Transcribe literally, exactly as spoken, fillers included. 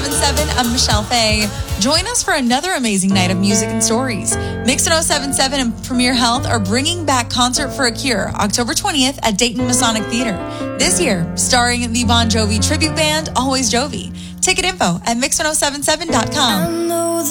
seven seven, I'm Michelle Fay. Join us for another amazing night of music and stories. Mix one oh seven point seven and Premier Health are bringing back Concert for a Cure, October twentieth at Dayton Masonic Theater. This year, starring the Bon Jovi tribute band, Always Jovi. Ticket info at mix one oh seven seven dot com.